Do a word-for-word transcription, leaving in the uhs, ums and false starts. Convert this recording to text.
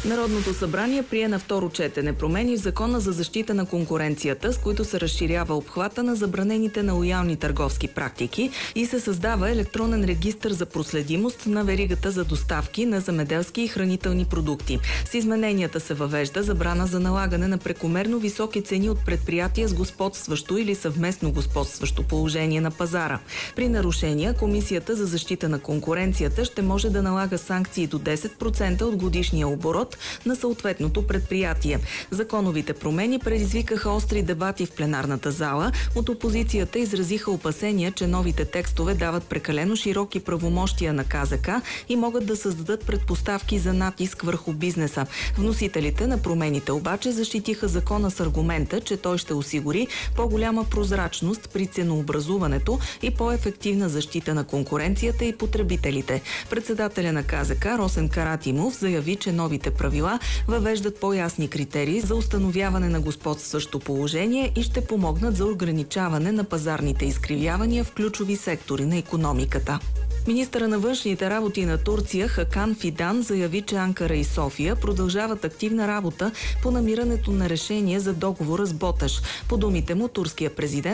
Народното събрание прие на второ четене промени в Закона за защита на конкуренцията, с които се разширява обхвата на забранените нелоялни търговски практики и се създава електронен регистър за проследимост на веригата за доставки на земеделски и хранителни продукти. С измененията се въвежда забрана за налагане на прекомерно високи цени от предприятия с господстващо или съвместно господстващо положение на пазара. При нарушения Комисията за защита на конкуренцията ще може да налага санкции до десет процента от годишния оборот на съответното предприятие. Законовите промени предизвикаха остри дебати в пленарната зала. От опозицията изразиха опасения, че новите текстове дават прекалено широки правомощия на КЗК и могат да създадат предпоставки за натиск върху бизнеса. Вносителите на промените обаче защитиха закона с аргумента, че той ще осигури по-голяма прозрачност при ценообразуването и по-ефективна защита на конкуренцията и потребителите. Председателя на КЗК Росен Каратимов заяви, че новите правила въвеждат по-ясни критерии за установяване на господстващо положение и ще помогнат за ограничаване на пазарните изкривявания в ключови сектори на икономиката. Министъра на външните работи на Турция Хакан Фидан заяви, че Анкара и София продължават активна работа по намирането на решение за договора с Боташ. По думите му, турския президент